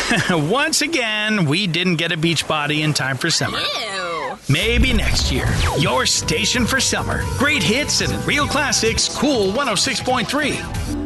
Once again, we didn't get a beach body in time for summer. Ew. Maybe next year. Your station for summer. Great hits and real classics, Cool 106.3.